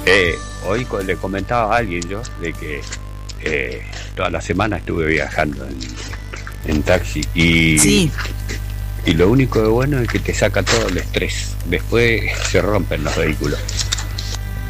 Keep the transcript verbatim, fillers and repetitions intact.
Eh, hoy co- le comentaba a alguien yo de que eh, toda la semana estuve viajando en, en taxi y, Sí, y lo único de bueno es que te saca todo el estrés. Después se rompen los vehículos.